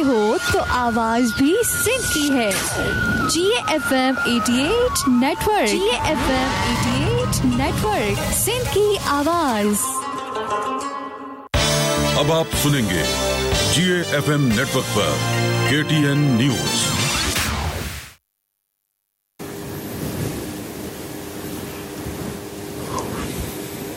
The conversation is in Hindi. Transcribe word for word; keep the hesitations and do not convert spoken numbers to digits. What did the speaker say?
हो तो आवाज भी सिंध की है। जी एफ एम अठासी नेटवर्क, जी एफ एम अठासी नेटवर्क, सिंध की आवाज। अब आप सुनेंगे जी एफ एम नेटवर्क पर के टी एन न्यूज।